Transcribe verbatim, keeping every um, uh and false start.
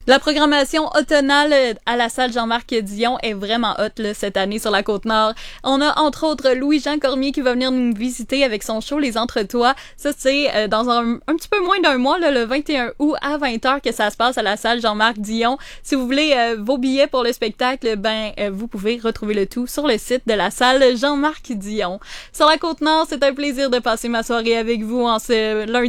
La programmation automnale à la salle Jean-Marc Dion est vraiment hot là, cette année sur la Côte-Nord. On a entre autres Louis-Jean Cormier qui va venir nous visiter avec son show Les Entretois. Ça, c'est euh, dans un, un petit peu moins d'un mois, là, le vingt et un août à vingt heures que ça se passe à la salle Jean-Marc Dion. Si vous voulez euh, vos billets pour le spectacle, ben euh, vous pouvez retrouver le tout sur le site de la salle Jean-Marc Dion. Sur la Côte-Nord, c'est un plaisir de passer ma soirée avec vous en ce lundi